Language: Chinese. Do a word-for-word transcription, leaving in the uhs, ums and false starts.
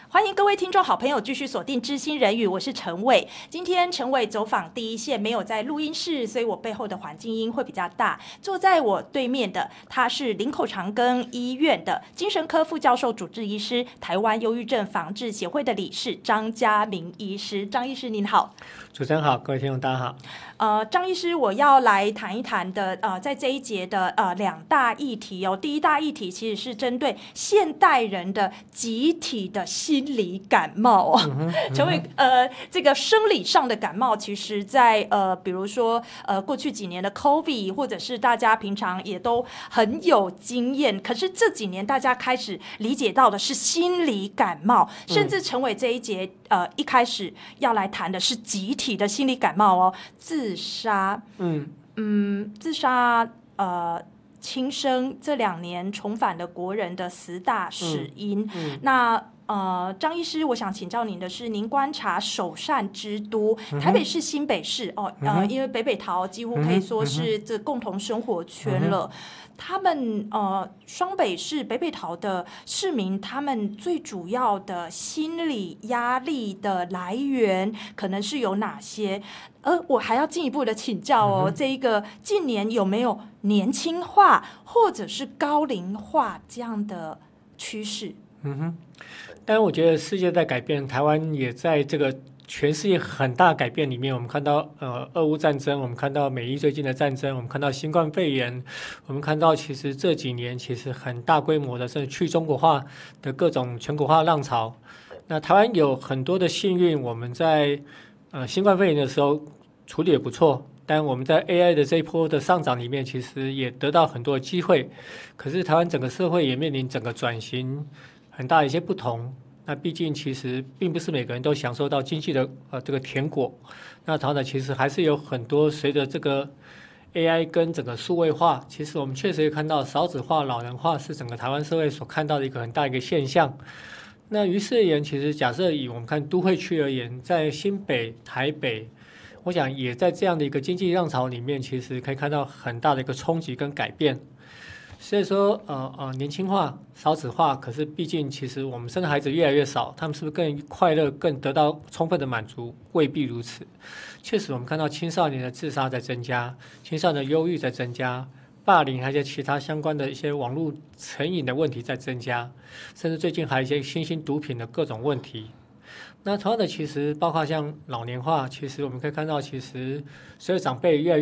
欢迎各位听众好朋友继续锁定知心人语，我是陈伟。今天陈伟走访第一线，没有在录音室，所以我背后的环境音会比较大。坐在我对面的，他是林口长庚医院的精神科副教授主治医师，台湾忧郁症防治协会的理事张家明医师。张医师您好。 主持人好，各位听众大家好。 呃，张医师，我要来谈一谈的，呃，在这一节的呃两大议题哦。第一大议题其实是针对现代人的集体的心理感冒哦， 嗯嗯、 成为呃这个生理上的感冒，其实在呃比如说呃过去几年的 COVID， 或者是大家平常也都很有经验，可是这几年大家开始理解到的是心理感冒，甚至成为这一节呃一开始要来谈的是集体的心理感冒哦，自杀，嗯嗯，自杀，呃。轻生这两年重返了国人的十大死因，嗯嗯、那呃，张医师，我想请教您的是，您观察首善之都台北市、新北市哦，呃，因为北北桃几乎可以说是这共同生活圈了。他们呃，双北市、北北桃的市民，他们最主要的心理压力的来源可能是有哪些？而我还要进一步的请教哦，嗯、这一个近年有没有年轻化或者是高龄化这样的趋势？ 嗯哼，但是我觉得世界在改变，台湾也在这个全世界很大改变里面。我们看到呃俄乌战争，我们看到美伊最近的战争，我们看到新冠肺炎，我们看到其实这几年其实很大规模的甚至去中国化的各种全国化浪潮。那台湾有很多的幸运，我们在呃新冠肺炎的时候处理也不错。但我们在 A I 的这一波的上涨里面，其实也得到很多的机会。可是台湾整个社会也面临整个转型很大的一些不同。那毕竟其实并不是每个人都享受到经济的呃这个甜果。那台湾呢，其实还是有很多随着这个 A I 跟整个数位化，其实我们确实也看到少子化、老人化是整个台湾社会所看到的一个很大一个现象。那于是而言，其实假设以我们看都会区而言，在新北、台北。我想也在这样的一个经济浪潮里面，其实可以看到很大的一个冲击跟改变。所以说，呃呃，年轻化、少子化，可是毕竟其实我们生的孩子越来越少，他们是不是更快乐、更得到充分的满足？未必如此。确实，我们看到青少年的自杀在增加，青少年的忧郁在增加，霸凌还有其他相关的一些网络成瘾的问题在增加，甚至最近还有一些新兴毒品的各种问题。那同样的，其实包括像老年化，其实我们可以看到，其实随着长辈越来越